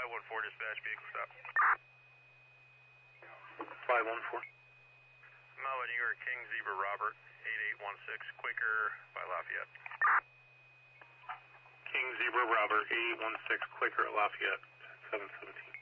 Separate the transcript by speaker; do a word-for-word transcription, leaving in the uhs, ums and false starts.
Speaker 1: five one four dispatch, vehicle stop.
Speaker 2: five one four.
Speaker 1: Mile New York, King Zebra Robert, eight eight one six, Quaker by Lafayette.
Speaker 2: King Zebra Robert, eight eight one six, Quaker at Lafayette, seven seventeen.